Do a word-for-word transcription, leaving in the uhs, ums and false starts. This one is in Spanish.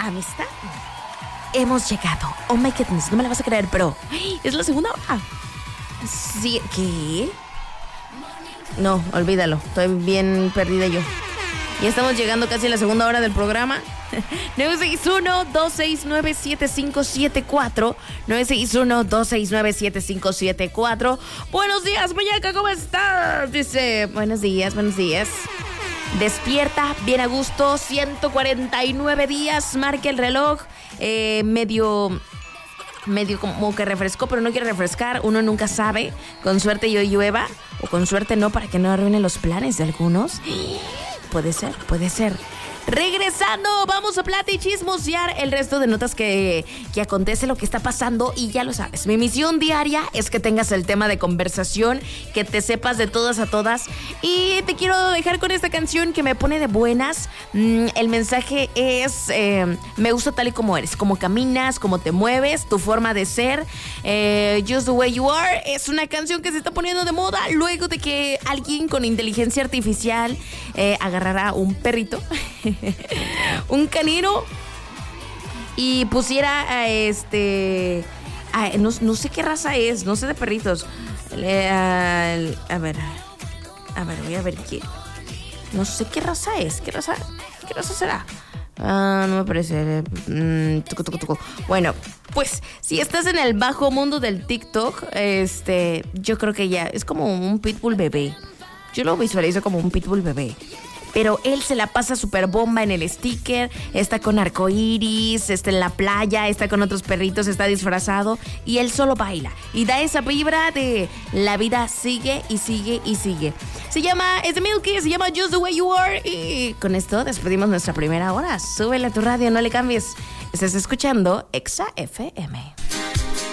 amistad, hemos llegado. Oh my goodness, no me la vas a creer, pero ¡ay! Es la segunda hora. Sí, ¿qué? No, olvídalo, estoy bien perdida yo. Ya estamos llegando casi a la segunda hora del programa. nueve seis uno, dos seis nueve, siete cinco siete cuatro nueve seis uno, dos seis nueve, siete cinco siete cuatro. Buenos días, muñeca, ¿cómo estás? Dice, buenos días, buenos días. Despierta, bien a gusto, ciento cuarenta y nueve días, marca el reloj, eh, medio... medio como que refrescó, pero no quiere refrescar. Uno nunca sabe. Con suerte yo llueva, o con suerte no, para que no arruine los planes de algunos. Puede ser, puede ser. Regresando, vamos a platicar y chismosear el resto de notas que, que acontece, lo que está pasando. Y ya lo sabes, mi misión diaria es que tengas el tema de conversación, que te sepas de todas a todas. Y te quiero dejar con esta canción que me pone de buenas. Mm, el mensaje es, eh, me gusta tal y como eres, como caminas, como te mueves, tu forma de ser. eh, Just the way you are es una canción que se está poniendo de moda luego de que alguien con inteligencia artificial eh, agarrara un perrito un canino y pusiera a este a, no, no sé qué raza es, no sé de perritos. Le, a, a ver a ver voy a ver qué, no sé qué raza es, qué raza qué raza será. Ah, no me parece. Mm, tucu, tucu, tucu. Bueno, pues si estás en el bajo mundo del TikTok, este, yo creo que ya es como un pitbull bebé. Yo lo visualizo como un pitbull bebé. Pero él se la pasa súper bomba en el sticker, está con arcoíris, está en la playa, está con otros perritos, está disfrazado y él solo baila. Y da esa vibra de la vida sigue y sigue y sigue. Se llama, es de Milky, se llama Just the Way You Are. Y con esto despedimos nuestra primera hora. Súbele a tu radio, no le cambies. Estás escuchando Exa F M.